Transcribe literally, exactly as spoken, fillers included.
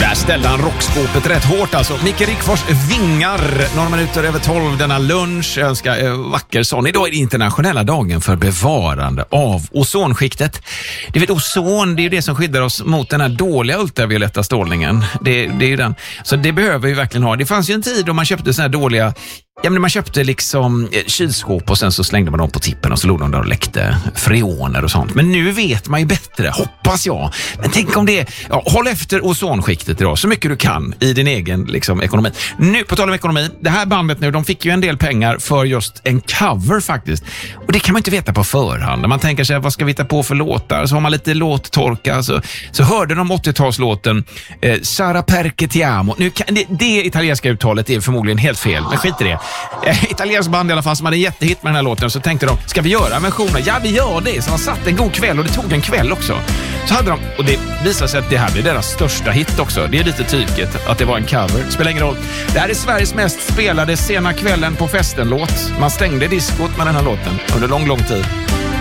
Där ställde han rockskåpet rätt hårt alltså. Micke Rickfors vingar några minuter över tolv denna lunch. Jag önskar eh, vacker sån. Idag är det internationella dagen för bevarande av ozonskiktet. Du vet, ozon, det är ju det som skyddar oss mot den här dåliga ultravioletta strålningen. Det, det är ju den. Så det behöver vi verkligen ha. Det fanns ju en tid då man köpte såna här dåliga... Ja, men man köpte liksom kylskåp och sen så slängde man dem på tippen och så låg de där och läckte freoner och sånt. Men nu vet man ju bättre, hoppas jag. Men tänk om det, ja, håll efter ozonskiktet idag så mycket du kan i din egen liksom, ekonomi. Nu, på tal om ekonomi, det här bandet nu, de fick ju en del pengar för just en cover faktiskt. Och det kan man inte veta på förhand. När man tänker sig, vad ska vi hitta på för låtar? Så har man lite låttorka. Så, så hörde de åttiotalslåten eh, Sara Perche Ti Amo. Nu kan, det, det italienska uttalet är förmodligen helt fel, men skit i det. Eh, italiensk band i alla fall som hade en jättehit med den här låten, så tänkte de, ska vi göra versioner? Ja, vi gör det. Så de satt en god kväll och det tog en kväll också. Så hade de, och det visade sig att det här blev deras största hit också. Det är lite tyket att det var en cover. Spelar ingen roll. Det här är Sveriges mest spelade sena kvällen på festen-låt. Man stängde diskot med den här låten under lång, lång tid.